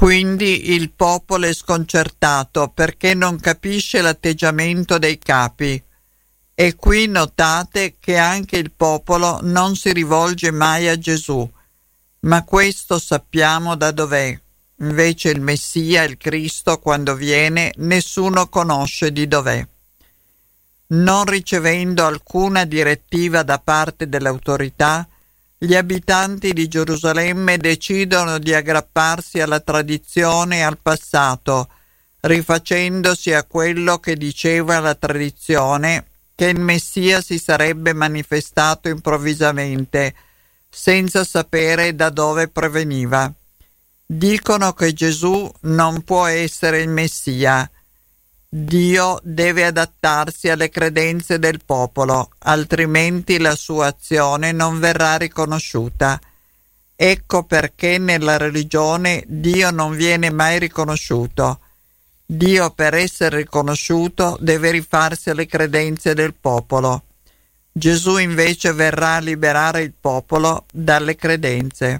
Quindi il popolo è sconcertato perché non capisce l'atteggiamento dei capi. E qui notate che anche il popolo non si rivolge mai a Gesù, ma questo sappiamo da dov'è. Invece il Messia, il Cristo, quando viene, nessuno conosce di dov'è. Non ricevendo alcuna direttiva da parte delle autorità, gli abitanti di Gerusalemme decidono di aggrapparsi alla tradizione e al passato, rifacendosi a quello che diceva la tradizione, che il Messia si sarebbe manifestato improvvisamente, senza sapere da dove proveniva. Dicono che Gesù non può essere il Messia. Dio deve adattarsi alle credenze del popolo, altrimenti la sua azione non verrà riconosciuta. Ecco perché nella religione Dio non viene mai riconosciuto. Dio, per essere riconosciuto, deve rifarsi alle credenze del popolo. Gesù invece verrà a liberare il popolo dalle credenze.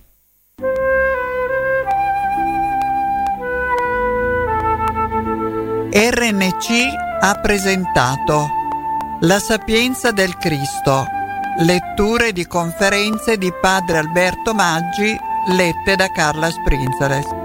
RNC ha presentato La sapienza del Cristo, letture di conferenze di padre Alberto Maggi, lette da Carla Sprinzales.